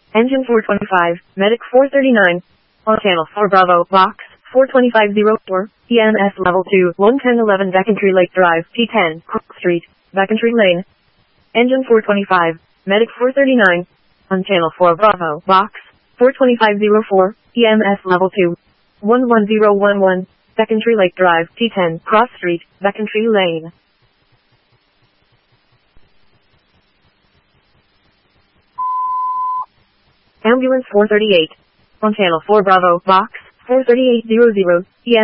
Engine 425, Medic 439. On channel 4 Bravo, Box 4250 EMS Level 2, 11011 Beckentry Lake Drive, P10, Crook Street, Beckentry Lane. Engine 425, Medic 439. On channel 4 Bravo, Box 42504 EMS Level 2, 11011 Beckentry Lake Drive, P10, Cross Street, Beckentry Lane. Ambulance 438. On channel 4 Bravo, Box 43800 EMS